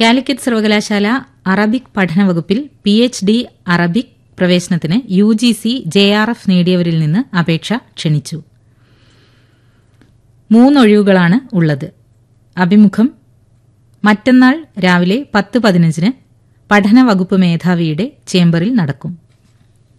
കാലിക്കറ്റ് സർവകലാശാല അറബിക് പഠന വകുപ്പിൽ PhD അറബിക് പ്രവേശനത്തിന് UGC JRF നേടിയവരിൽ നിന്ന് അപേക്ഷ ക്ഷണിച്ചു. 3 ഒഴിവുകളാണ് ഉള്ളത്. അഭിമുഖം മറ്റന്നാൾ രാവിലെ 10:15 പഠന വകുപ്പ് മേധാവിയുടെ ചേംബറിൽ നടക്കും.